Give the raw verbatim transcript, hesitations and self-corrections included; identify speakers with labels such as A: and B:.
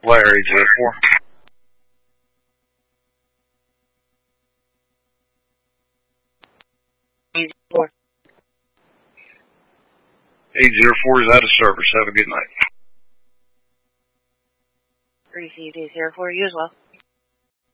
A: Wire eight zero four.
B: eight zero four.
A: eight zero four is out of service. Have a good night.
B: Received eight zero four. You as well.